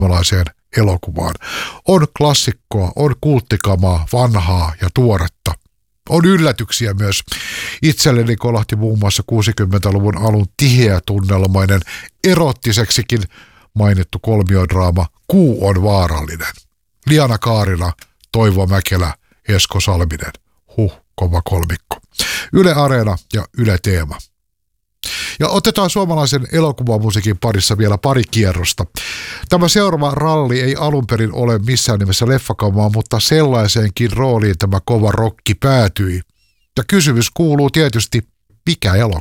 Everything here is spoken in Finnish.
suomalaiseen elokuvaan. On klassikkoa, on kulttikamaa, vanhaa ja tuoretta. On yllätyksiä myös. Itselleni kolahti muun muassa 60-luvun alun tiheätunnelmainen, erottiseksikin mainittu kolmiodraama Kuu on vaarallinen. Liana Kaarina, Toivo Mäkelä, Esko Salminen. Kova kolmikko. Yle Areena ja Yle Teema. Ja otetaan suomalaisen elokuvamusiikin parissa vielä pari kierrosta. Tämä seuraava ralli ei alun perin ole missään nimessä leffakamaa, mutta sellaiseenkin rooliin tämä kova rokki päätyi. Ja kysymys kuuluu tietysti, mikä elokuva?